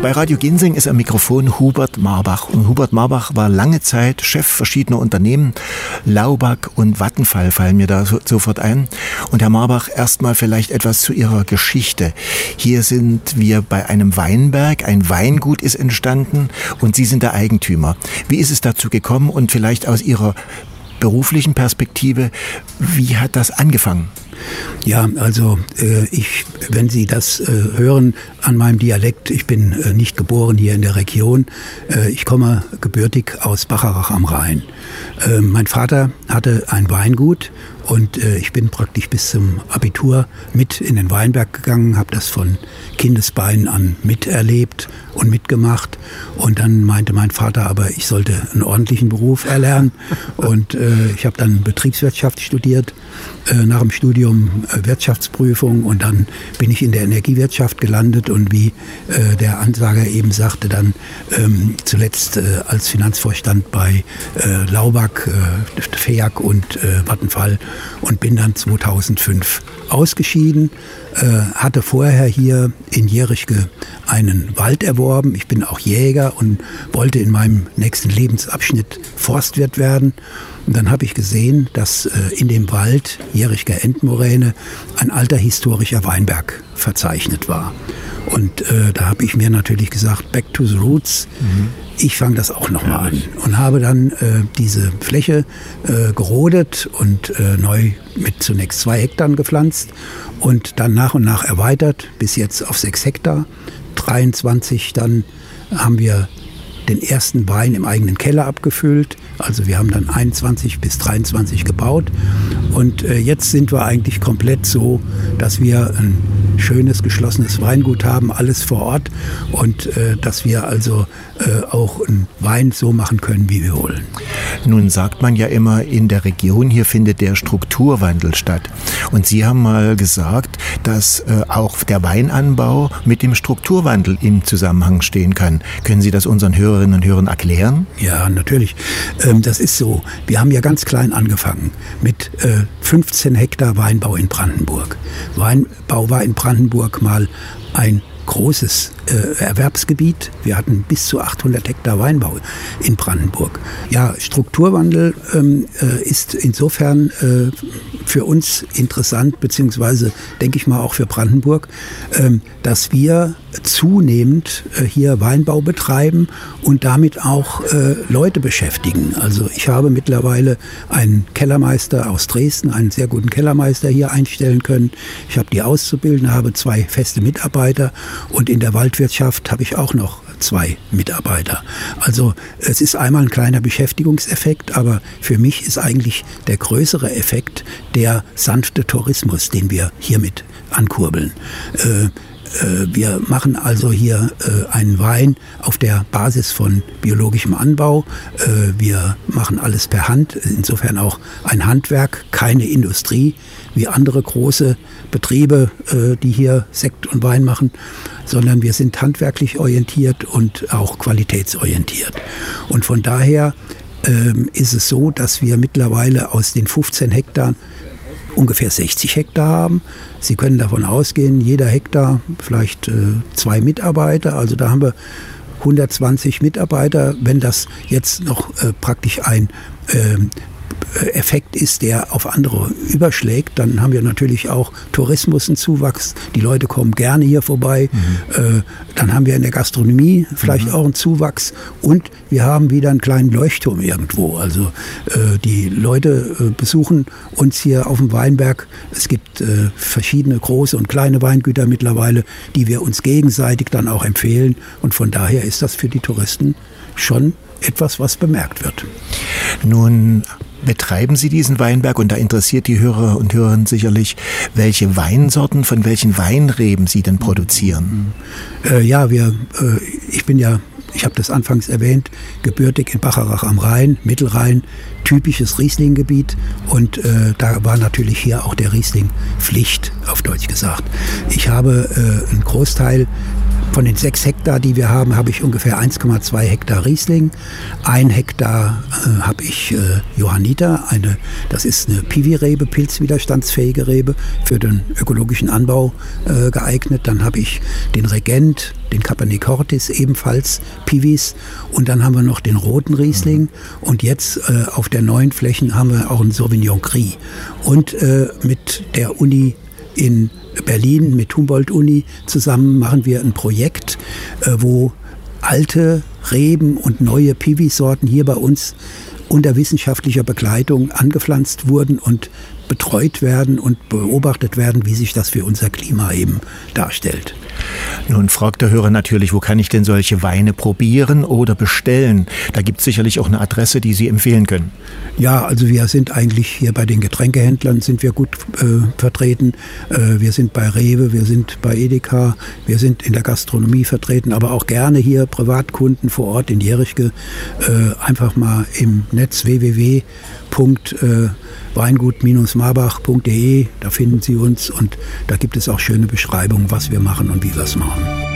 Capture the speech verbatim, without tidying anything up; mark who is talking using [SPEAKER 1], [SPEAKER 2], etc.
[SPEAKER 1] Bei Radio Ginseng ist am Mikrofon Hubert Marbach. Und Hubert Marbach war lange Zeit Chef verschiedener Unternehmen. Laubach und Vattenfall fallen mir da so, sofort ein. Und Herr Marbach, erstmal vielleicht etwas zu Ihrer Geschichte. Hier sind wir bei einem Weinberg. Ein Weingut ist entstanden und Sie sind der Eigentümer. Wie ist es dazu gekommen und vielleicht aus Ihrer beruflichen Perspektive, wie hat das angefangen?
[SPEAKER 2] Ja, also äh, ich, wenn Sie das äh, hören an meinem Dialekt, ich bin äh, nicht geboren hier in der Region. Äh, ich komme gebürtig aus Bacharach am Rhein. Äh, mein Vater hatte ein Weingut und äh, ich bin praktisch bis zum Abitur mit in den Weinberg gegangen, habe das von Kindesbeinen an miterlebt und mitgemacht. Und dann meinte mein Vater aber, ich sollte einen ordentlichen Beruf erlernen. Und äh, ich habe dann Betriebswirtschaft studiert, äh, nach dem Studium äh, Wirtschaftsprüfung. Und dann bin ich in der Energiewirtschaft gelandet und wie äh, der Ansager eben sagte, dann ähm, zuletzt äh, als Finanzvorstand bei äh, Laubach, äh, F E A C und äh, Vattenfall und bin dann zweitausendfünf ausgeschieden. Äh, hatte vorher hier in Jerichke einen Wald erworben. Ich bin auch Jäger und wollte in meinem nächsten Lebensabschnitt Forstwirt werden. Und dann habe ich gesehen, dass äh, in dem Wald Jerichker Endmoräne ein alter historischer Weinberg verzeichnet war. Und äh, da habe ich mir natürlich gesagt, back to the roots. Mhm. Ich fange das auch nochmal an und habe dann äh, diese Fläche äh, gerodet und äh, neu mit zunächst zwei Hektar gepflanzt und dann nach und nach erweitert bis jetzt auf sechs Hektar. dreiundzwanzig dann haben wir den ersten Wein im eigenen Keller abgefüllt. Also wir haben dann einundzwanzig bis dreiundzwanzig gebaut. Und äh, jetzt sind wir eigentlich komplett so, dass wir ein schönes, geschlossenes Weingut haben, alles vor Ort. Und äh, dass wir also äh, auch einen Wein so machen können, wie wir wollen.
[SPEAKER 1] Nun sagt man ja immer, in der Region hier findet der Strukturwandel statt. Und Sie haben mal gesagt, dass äh, auch der Weinanbau mit dem Strukturwandel im Zusammenhang stehen kann. Können Sie das unseren Hörerinnen und Hörern erklären?
[SPEAKER 2] Ja, natürlich. Ähm, das ist so. Wir haben ja ganz klein angefangen mit äh, fünfzehn Hektar Weinbau in Brandenburg. Weinbau war in Brandenburg mal ein großes äh, Erwerbsgebiet. Wir hatten bis zu achthundert Hektar Weinbau in Brandenburg. Ja, Strukturwandel ähm, äh, ist insofern äh, für uns interessant, beziehungsweise denke ich mal auch für Brandenburg, ähm, dass wir zunehmend äh, hier Weinbau betreiben und damit auch äh, Leute beschäftigen. Also ich habe mittlerweile einen Kellermeister aus Dresden, einen sehr guten Kellermeister hier einstellen können. Ich habe die Auszubildende, habe zwei feste Mitarbeiter und in der Waldwirtschaft habe ich auch noch zwei Mitarbeiter. Also es ist einmal ein kleiner Beschäftigungseffekt, aber für mich ist eigentlich der größere Effekt der sanfte Tourismus, den wir hiermit ankurbeln. Äh, Wir machen also hier äh, einen Wein auf der Basis von biologischem Anbau. Äh, wir machen alles per Hand, insofern auch ein Handwerk, keine Industrie wie andere große Betriebe, äh, die hier Sekt und Wein machen, sondern wir sind handwerklich orientiert und auch qualitätsorientiert. Und von daher äh, ist es so, dass wir mittlerweile aus den fünfzehn Hektar ungefähr sechzig Hektar haben. Sie können davon ausgehen, jeder Hektar vielleicht äh, zwei Mitarbeiter. Also da haben wir hundertzwanzig Mitarbeiter. Wenn das jetzt noch äh, praktisch ein äh, Effekt ist, der auf andere überschlägt, dann haben wir natürlich auch Tourismus einen Zuwachs. Die Leute kommen gerne hier vorbei. Mhm. Äh, dann haben wir in der Gastronomie vielleicht mhm. auch einen Zuwachs und wir haben wieder einen kleinen Leuchtturm irgendwo. Also äh, die Leute äh, besuchen uns hier auf dem Weinberg. Es gibt äh, verschiedene große und kleine Weingüter mittlerweile, die wir uns gegenseitig dann auch empfehlen und von daher ist das für die Touristen schon etwas, was bemerkt wird.
[SPEAKER 1] Nun betreiben Sie diesen Weinberg und da interessiert die Hörer und Hörerinnen sicherlich, welche Weinsorten von welchen Weinreben Sie denn produzieren?
[SPEAKER 2] Äh, ja, wir, äh, ich bin ja, ich habe das anfangs erwähnt, gebürtig in Bacharach am Rhein, Mittelrhein, typisches Riesling-Gebiet und äh, da war natürlich hier auch der Riesling Pflicht, auf Deutsch gesagt. Ich habe äh, einen Großteil Von den sechs Hektar, die wir haben, habe ich ungefähr eins Komma zwei Hektar Riesling. Ein Hektar äh, habe ich äh, Johanniter, eine, das ist eine Piwi-Rebe, pilzwiderstandsfähige Rebe, für den ökologischen Anbau äh, geeignet. Dann habe ich den Regent, den Cabernet Cortis, ebenfalls Piwis. Und dann haben wir noch den roten Riesling. Und jetzt äh, auf der neuen Flächen haben wir auch einen Sauvignon Gris. Und äh, mit der Uni in Berlin, mit Humboldt-Uni zusammen machen wir ein Projekt, äh, wo alte Reben und neue Piwi-Sorten hier bei uns unter wissenschaftlicher Begleitung angepflanzt wurden und betreut werden und beobachtet werden, wie sich das für unser Klima eben darstellt.
[SPEAKER 1] Nun fragt der Hörer natürlich, wo kann ich denn solche Weine probieren oder bestellen? Da gibt es sicherlich auch eine Adresse, die Sie empfehlen können.
[SPEAKER 2] Ja, also wir sind eigentlich hier bei den Getränkehändlern sind wir gut äh, vertreten. Äh, wir sind bei Rewe, wir sind bei Edeka, wir sind in der Gastronomie vertreten, aber auch gerne hier Privatkunden vor Ort in Jerichke. Äh, einfach mal im Netz w w w punkt weingut Bindestrich marbach punkt de, da finden Sie uns und da gibt es auch schöne Beschreibungen, was wir machen und wie wir es machen.